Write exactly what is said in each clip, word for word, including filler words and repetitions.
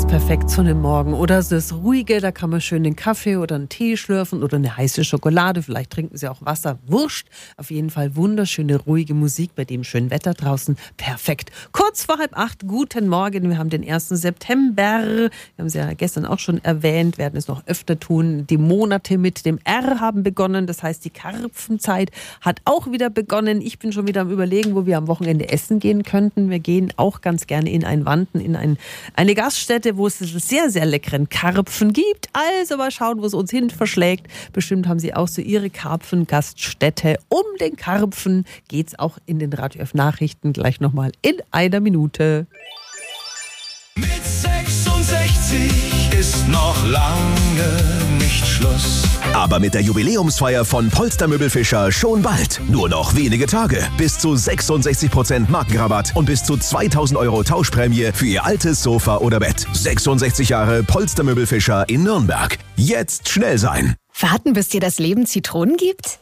passt perfekt zu einem Morgen. Oder es ist ruhige, da kann man schön einen Kaffee oder einen Tee schlürfen oder eine heiße Schokolade. Vielleicht trinken Sie auch Wasser. Wurscht. Auf jeden Fall wunderschöne, ruhige Musik bei dem schönen Wetter draußen. Perfekt. Kurz vor halb acht, guten Morgen. Wir haben den ersten September. Wir haben es ja gestern auch schon erwähnt, werden es noch öfter tun. Die Monate mit dem R haben begonnen. Das heißt, die Karpfenzeit hat auch wieder begonnen. Ich bin schon wieder am Überlegen, wo wir am Wochenende essen gehen könnten. Wir gehen auch ganz gerne in ein Wanden, in ein, eine Gaststätte, wo es sehr, sehr leckeren Karpfen gibt. Also mal schauen, wo es uns hin verschlägt. Bestimmt haben Sie auch so Ihre Karpfen-Gaststätte. Um den Karpfen geht es auch in den Radio F Nachrichten gleich nochmal in einer Minute. Mit sechsundsechzig ist noch lange nicht Schluss. Aber mit der Jubiläumsfeier von Polster Möbelfischer schon bald. Nur noch wenige Tage. Bis zu sechsundsechzig Prozent Markenrabatt und bis zu zweitausend Euro Tauschprämie für Ihr altes Sofa oder Bett. sechsundsechzig Jahre Polster Möbelfischer in Nürnberg. Jetzt schnell sein. Warten, bis dir das Leben Zitronen gibt?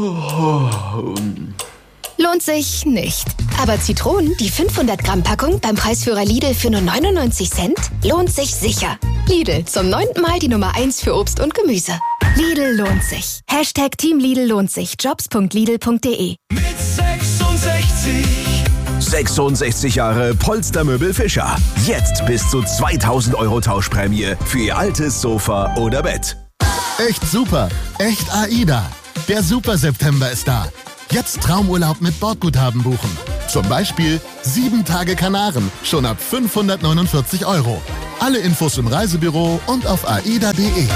Lohnt sich nicht. Aber Zitronen, die fünfhundert Gramm Packung beim Preisführer Lidl für nur neunundneunzig Cent, lohnt sich sicher. Lidl, zum neunten Mal die Nummer eins für Obst und Gemüse. Lidl lohnt sich. Hashtag Team Lidl lohnt sich. Jobs punkt lidl punkt de. Mit sechsundsechzig. sechsundsechzig Jahre Polster Möbelfischer. Jetzt bis zu zweitausend Euro Tauschprämie für Ihr altes Sofa oder Bett. Echt super. Echt AIDA. Der Super September ist da. Jetzt Traumurlaub mit Bordguthaben buchen. Zum Beispiel sieben Tage Kanaren, schon ab fünfhundertneunundvierzig Euro. Alle Infos im Reisebüro und auf aida punkt de.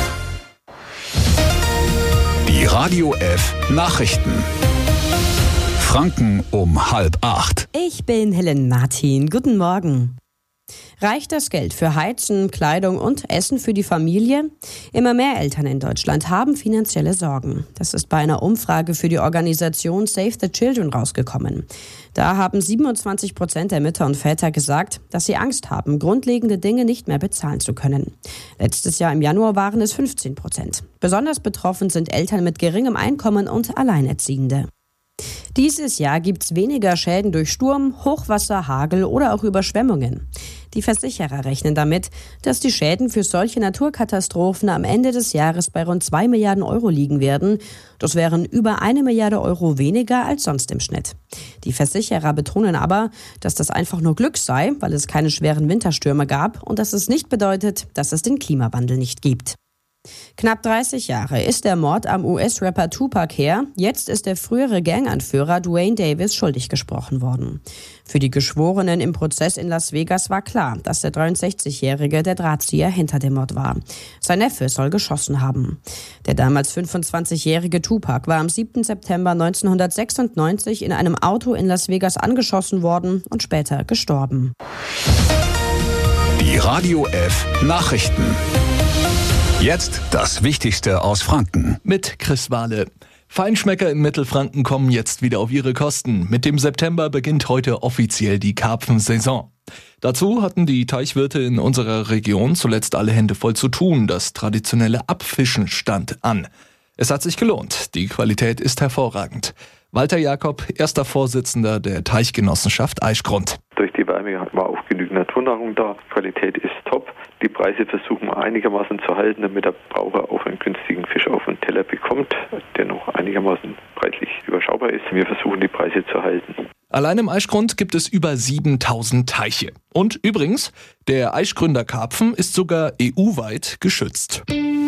Die Radio F Nachrichten. Franken um halb acht. Ich bin Helen Martin. Guten Morgen. Reicht das Geld für Heizen, Kleidung und Essen für die Familie? Immer mehr Eltern in Deutschland haben finanzielle Sorgen. Das ist bei einer Umfrage für die Organisation Save the Children rausgekommen. Da haben siebenundzwanzig Prozent der Mütter und Väter gesagt, dass sie Angst haben, grundlegende Dinge nicht mehr bezahlen zu können. Letztes Jahr im Januar waren es fünfzehn Prozent. Besonders betroffen sind Eltern mit geringem Einkommen und Alleinerziehende. Dieses Jahr gibt es weniger Schäden durch Sturm, Hochwasser, Hagel oder auch Überschwemmungen. Die Versicherer rechnen damit, dass die Schäden für solche Naturkatastrophen am Ende des Jahres bei rund zwei Milliarden Euro liegen werden. Das wären über eine Milliarde Euro weniger als sonst im Schnitt. Die Versicherer betonen aber, dass das einfach nur Glück sei, weil es keine schweren Winterstürme gab und dass es nicht bedeutet, dass es den Klimawandel nicht gibt. Knapp dreißig Jahre ist der Mord am U S-Rapper Tupac her. Jetzt ist der frühere Ganganführer Duane Davis schuldig gesprochen worden. Für die Geschworenen im Prozess in Las Vegas war klar, dass der dreiundsechzigjährige der Drahtzieher hinter dem Mord war. Sein Neffe soll geschossen haben. Der damals fünfundzwanzigjährige Tupac war am siebten September neunzehnhundertsechsundneunzig in einem Auto in Las Vegas angeschossen worden und später gestorben. Die Radio F Nachrichten. Jetzt das Wichtigste aus Franken. Mit Chris Wahle. Feinschmecker in Mittelfranken kommen jetzt wieder auf ihre Kosten. Mit dem September beginnt heute offiziell die Karpfensaison. Dazu hatten die Teichwirte in unserer Region zuletzt alle Hände voll zu tun. Das traditionelle Abfischen stand an. Es hat sich gelohnt. Die Qualität ist hervorragend. Walter Jakob, erster Vorsitzender der Teichgenossenschaft Aischgrund. Durch die Wärme war auch genügend Naturnahrung da. Qualität ist top. Die Preise versuchen wir einigermaßen zu halten, damit der Braucher auch einen günstigen Fisch auf den Teller bekommt, der noch einigermaßen preislich überschaubar ist. Wir versuchen die Preise zu halten. Allein im Aischgrund gibt es über siebentausend Teiche. Und übrigens, der Aischgründer Karpfen ist sogar E U-weit geschützt.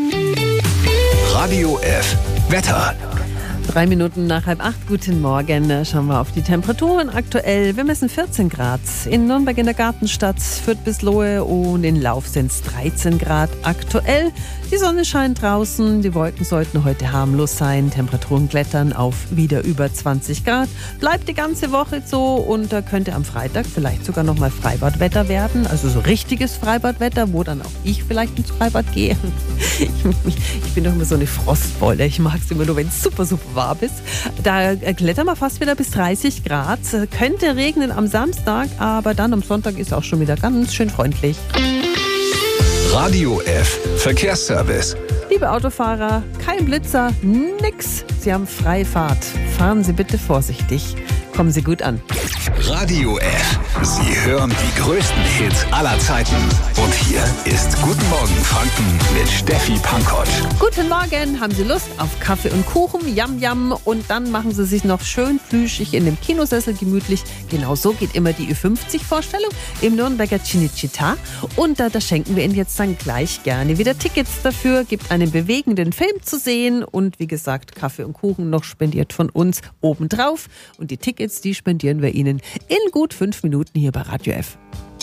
Radio F Wetter. Drei Minuten nach halb acht, guten Morgen. Schauen wir auf die Temperaturen aktuell. Wir messen vierzehn Grad in Nürnberg in der Gartenstadt, Fürth bis Lohe und in Lauf sind es dreizehn Grad aktuell. Die Sonne scheint draußen, die Wolken sollten heute harmlos sein. Temperaturen klettern auf wieder über zwanzig Grad. Bleibt die ganze Woche so und da könnte am Freitag vielleicht sogar nochmal Freibadwetter werden. Also so richtiges Freibadwetter, wo dann auch ich vielleicht ins Freibad gehe. Ich, ich bin doch immer so eine Frostbeule. Ich mag es immer nur, wenn es super, super warm ist. Da klettern wir fast wieder bis dreißig Grad. Könnte regnen am Samstag, aber dann am Sonntag ist auch schon wieder ganz schön freundlich. Radio F Verkehrsservice. Liebe Autofahrer, kein Blitzer, nix. Sie haben freie Fahrt. Fahren Sie bitte vorsichtig. Kommen Sie gut an. Radio F. Sie hören die größten Hits aller Zeiten. Und hier ist Guten Morgen Franken mit Steffi Pankoć. Guten Morgen, haben Sie Lust auf Kaffee und Kuchen? Yam, yam. Und dann machen Sie sich noch schön plüschig in dem Kinosessel gemütlich. Genau so geht immer die Ü fünfzig Vorstellung im Nürnberger Cinecittà. Und da, da schenken wir Ihnen jetzt dann gleich gerne wieder Tickets dafür. Gibt einen bewegenden Film zu sehen. Und wie gesagt, Kaffee und Kuchen noch spendiert von uns obendrauf. Und die Tickets, die spendieren wir Ihnen in gut fünf Minuten hier bei Radio F.